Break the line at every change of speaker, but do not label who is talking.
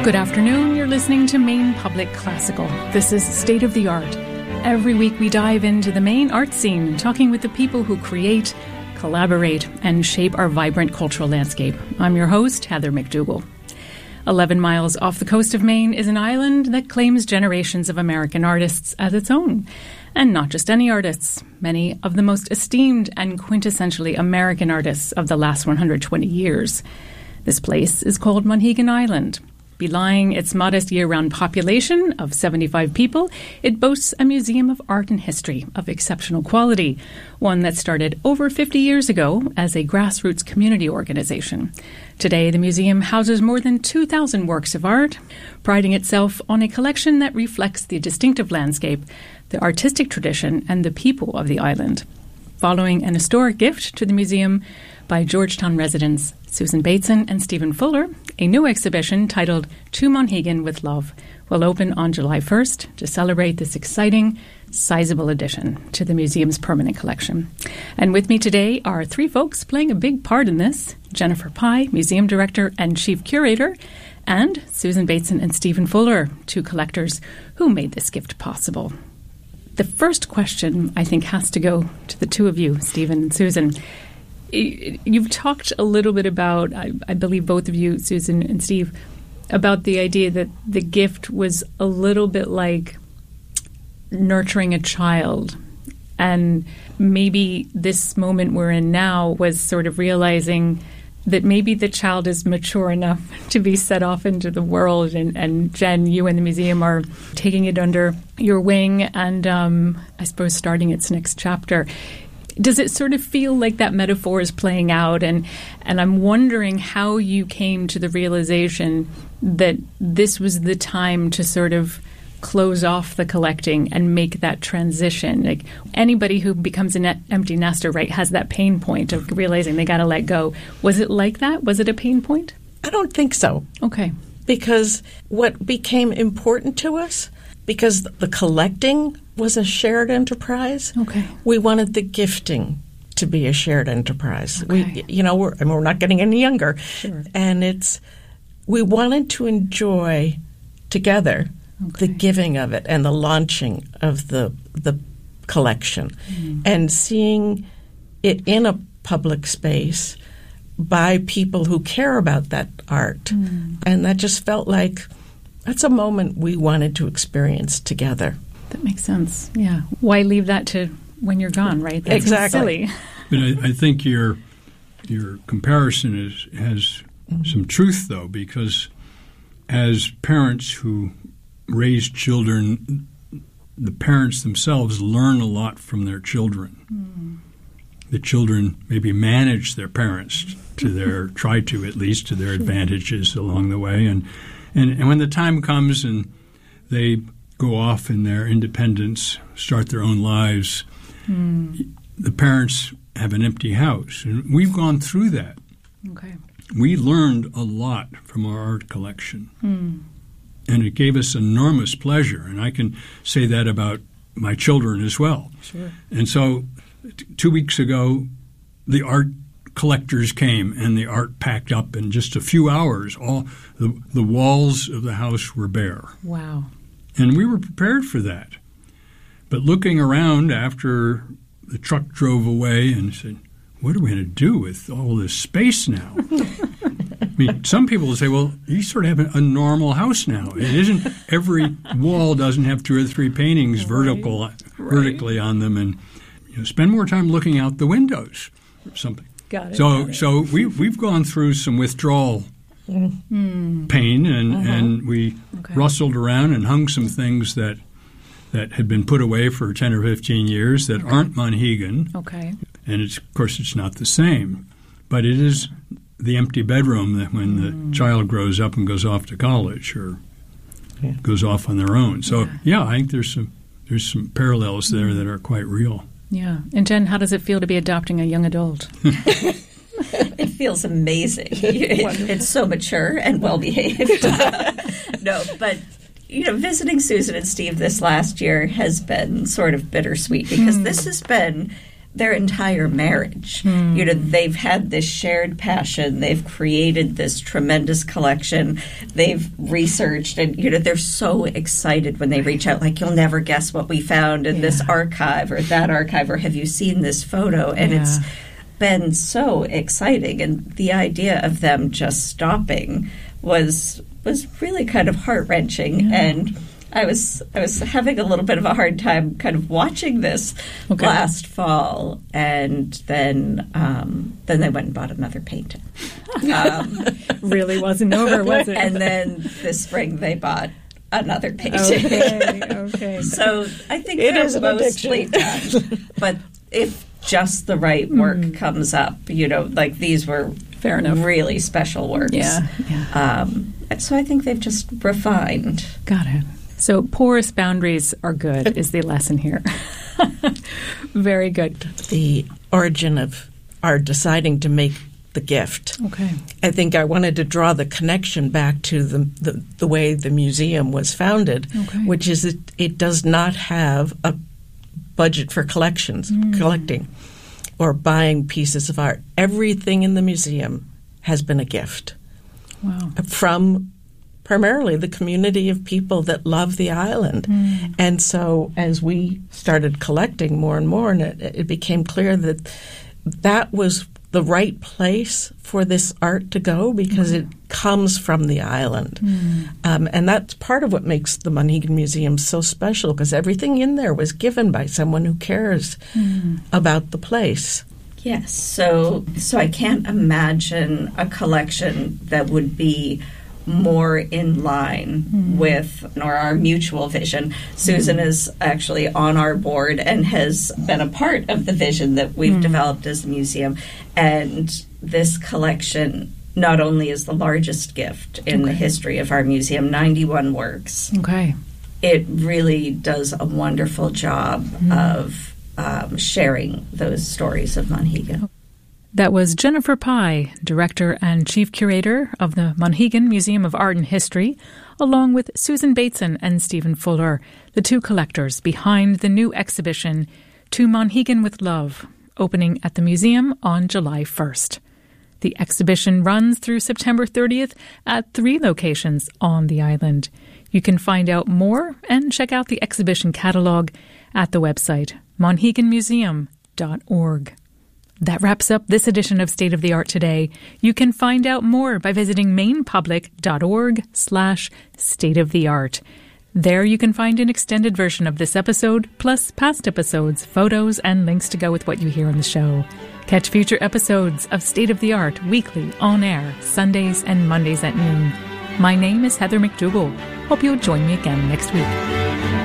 Good afternoon. You're listening to Maine Public Classical. This is State of the Art. Every week we dive into the Maine art scene, talking with the people who create, collaborate, and shape our vibrant cultural landscape. I'm your host, Heather McDougall. 11 miles off the coast of Maine is an island that claims generations of American artists as its own. And not just any artists, many of the most esteemed and quintessentially American artists of the last 120 years. This place is called Monhegan Island. Belying its modest year-round population of 75 people, it boasts a museum of art and history of exceptional quality, one that started over 50 years ago as a grassroots community organization. Today, the museum houses more than 2,000 works of art, priding itself on a collection that reflects the distinctive landscape, the artistic tradition, and the people of the island. Following an historic gift to the museum by Georgetown residents Susan Bateson and Stephen Fuller, a new exhibition titled To Monhegan with Love will open on July 1st to celebrate this exciting, sizable addition to the museum's permanent collection. And with me today are three folks playing a big part in this: Jennifer Pye, Museum Director and Chief Curator, and Susan Bateson and Stephen Fuller, two collectors who made this gift possible. The first question, I think, has to go to the two of you, Stephen and Susan. You've talked a little bit about, I believe both of you, Susan and Steve, about the idea that the gift was a little bit like nurturing a child. And maybe this moment we're in now was sort of realizing that maybe the child is mature enough to be set off into the world. And Jen, you and the museum are taking it under your wing and I suppose starting its next chapter. Does it sort of feel like that metaphor is playing out? And I'm wondering how you came to the realization that this was the time to sort of close off the collecting and make that transition. Like anybody who becomes an empty nester, right, has that pain point of realizing they got to let go. Was it like that? Was it a pain point?
I don't think so.
Okay.
Because what became important to us, because the collecting was a shared enterprise.
Okay.
We wanted the gifting to be a shared enterprise.
Okay.
We're not getting any younger.
Sure.
And we wanted to enjoy together the giving of it and the launching of the collection and seeing it in a public space by people who care about that art. And that just felt like that's a moment we wanted to experience together.
That makes sense. Yeah. Why leave that to when you're gone, right? That's
exactly.
Silly.
But I think your comparison has some truth, though, because as parents who raise children, the parents themselves learn a lot from their children. The children maybe manage their parents try to at least to their advantages along the way. And when the time comes and they go off in their independence, start their own lives, the parents have an empty house. And we've gone through that.
Okay.
We learned a lot from our art collection. And it gave us enormous pleasure. And I can say that about my children as well.
Sure.
And so 2 weeks ago, the art collectors came and the art packed up in just a few hours. All the walls of the house were bare.
Wow.
And we were prepared for that. But looking around after the truck drove away and said, what are we going to do with all this space now? I mean, some people will say, well, you sort of have a normal house now. It isn't every wall doesn't have 2 or 3 paintings vertically on them, and spend more time looking out the windows or something.
Got it.
So we've gone through some withdrawal pain, and we rustled around and hung some things that had been put away for 10 or 15 years that aren't Monhegan.
Okay.
And of course it's not the same, but it is the empty bedroom that when the child grows up and goes off to college or goes off on their own. So I think there's some parallels there that are quite real.
Yeah. And Jen, how does it feel to be adopting a young adult?
It feels amazing. It's so mature and well-behaved. No, but, visiting Susan and Steve this last year has been sort of bittersweet because this has been their entire marriage. You know, they've had this shared passion. They've created this tremendous collection. They've researched, and, you know, they're so excited when they reach out, like, you'll never guess what we found in this archive or that archive, or have you seen this photo? And it's been so exciting. And the idea of them just stopping was really kind of heart-wrenching. And I was having a little bit of a hard time kind of watching this last fall, and then they went and bought another painting.
Really wasn't over, was it?
And then this spring they bought another painting.
Okay.
So I think they're mostly done. But if just the right work comes up, you know, like these were
fair enough,
really special works. So I think they've just refined.
Got it. So porous boundaries are good is the lesson here. Very good.
The origin of our deciding to make the gift.
Okay.
I think I wanted to draw the connection back to the way the museum was founded, which is it does not have a budget for collecting or buying pieces of art. Everything in the museum has been a gift.
Wow.
From primarily the community of people that love the island. And so as we started collecting more and more, and it became clear that was the right place for this art to go, because it comes from the island. And that's part of what makes the Monhegan Museum so special, because everything in there was given by someone who cares about the place.
Yes. So I can't imagine a collection that would be more in line with our mutual vision. Susan is actually on our board and has been a part of the vision that we've developed as a museum. And this collection not only is the largest gift in the history of our museum, 91 works.
Okay.
It really does a wonderful job of sharing those stories of Monhegan.
That was Jennifer Pye, Director and Chief Curator of the Monhegan Museum of Art and History, along with Susan Bateson and Stephen Fuller, the two collectors behind the new exhibition, To Monhegan with Love, opening at the museum on July 1st. The exhibition runs through September 30th at 3 locations on the island. You can find out more and check out the exhibition catalog at the website monheganmuseum.org. That wraps up this edition of State of the Art Today. You can find out more by visiting mainepublic.org/stateoftheart. There you can find an extended version of this episode, plus past episodes, photos, and links to go with what you hear on the show. Catch future episodes of State of the Art weekly on air, Sundays and Mondays at noon. My name is Heather McDougall. Hope you'll join me again next week.